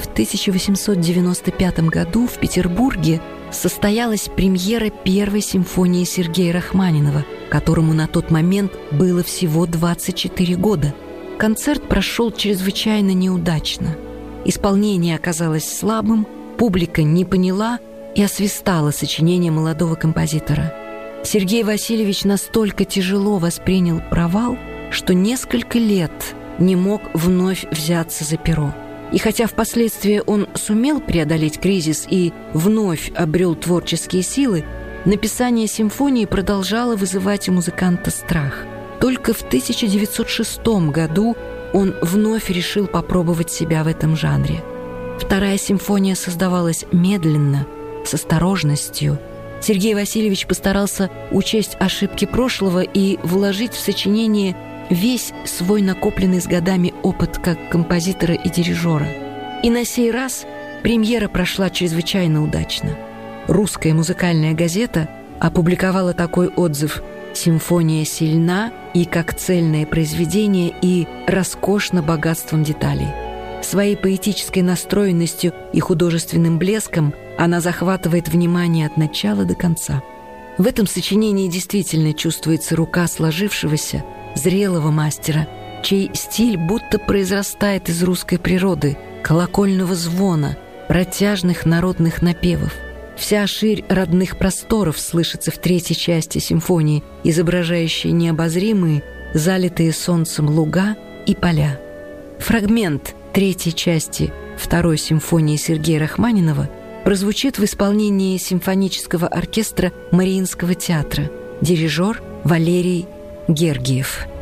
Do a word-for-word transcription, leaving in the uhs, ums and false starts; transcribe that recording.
В тысяча восемьсот девяносто пятом году в Петербурге состоялась премьера первой симфонии Сергея Рахманинова, которому на тот момент было всего двадцать четыре года. Концерт прошел чрезвычайно неудачно. Исполнение оказалось слабым, публика не поняла и освистала сочинение молодого композитора. Сергей Васильевич настолько тяжело воспринял провал, что несколько лет не мог вновь взяться за перо. И хотя впоследствии он сумел преодолеть кризис и вновь обрел творческие силы, написание симфонии продолжало вызывать у музыканта страх. Только в тысяча девятьсот шестом году он вновь решил попробовать себя в этом жанре. Вторая симфония создавалась медленно, с осторожностью. Сергей Васильевич постарался учесть ошибки прошлого и вложить в сочинение весь свой накопленный с годами опыт как композитора и дирижера. И на сей раз премьера прошла чрезвычайно удачно. Русская музыкальная газета опубликовала такой отзыв: «Симфония сильна и как цельное произведение, и роскошна богатством деталей. Своей поэтической настроенностью и художественным блеском она захватывает внимание от начала до конца». В этом сочинении действительно чувствуется рука сложившегося, зрелого мастера, чей стиль будто произрастает из русской природы, колокольного звона, протяжных народных напевов. Вся ширь родных просторов слышится в третьей части симфонии, изображающей необозримые, залитые солнцем луга и поля. Фрагмент третьей части второй симфонии Сергея Рахманинова прозвучит в исполнении симфонического оркестра Мариинского театра. Дирижер Валерий Гергиев.